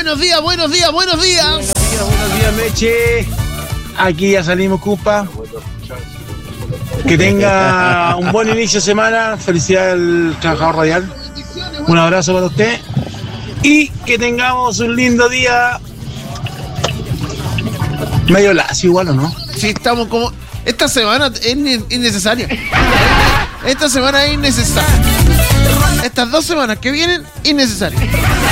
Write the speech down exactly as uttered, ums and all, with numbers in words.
buenos días, buenos días, buenos días. Buenos días, buenos días, Meche. Aquí ya salimos, compa. Que tenga un buen inicio de semana. Felicidades al trabajador radial. Un abrazo para usted. Y que tengamos un lindo día. Medio lacio igual, ¿o no? Sí, estamos como... Esta semana es innecesaria. Esta semana es innecesaria. Estas dos semanas que vienen, innecesarias.